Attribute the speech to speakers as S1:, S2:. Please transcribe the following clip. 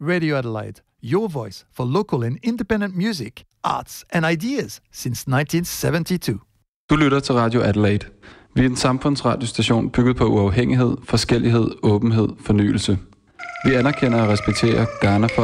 S1: Radio Adelaide, your voice for local and independent music, arts and ideas since 1972.
S2: Du lytter til Radio Adelaide. Vi er en samfundsradiostation bygget på uafhængighed, forskellighed, åbenhed, fornyelse. Vi anerkender og respekterer Ghana for